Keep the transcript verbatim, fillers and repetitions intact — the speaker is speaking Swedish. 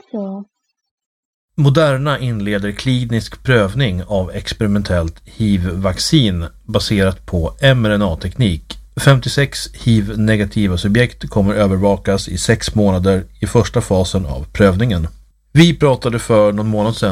så. Moderna inleder klinisk prövning av experimentellt H I V-vaccin baserat på mRNA-teknik. femtiosex H I V-negativa subjekt kommer övervakas i sex månader i första fasen av prövningen. Vi pratade för någon månad sedan